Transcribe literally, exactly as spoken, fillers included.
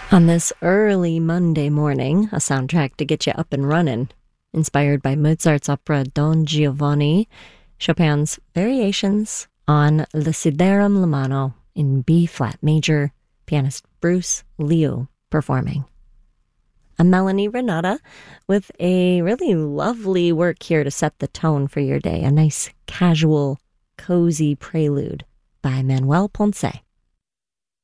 On this early Monday morning, a soundtrack to get you up and running, inspired by Mozart's opera Don Giovanni, Chopin's variations on Desiderum Lamano in B-flat major, pianist Bruce Liu performing. I'm Melanie Renata with a really lovely work here to set the tone for your day, a nice, casual, cozy prelude by Manuel Ponce.